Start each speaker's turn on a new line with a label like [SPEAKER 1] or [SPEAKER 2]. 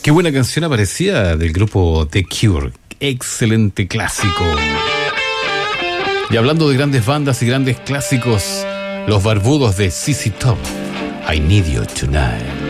[SPEAKER 1] Qué buena canción aparecía del grupo The Cure. Excelente clásico. Y hablando de grandes bandas y grandes clásicos, los barbudos de ZZ Top. I Need You Tonight.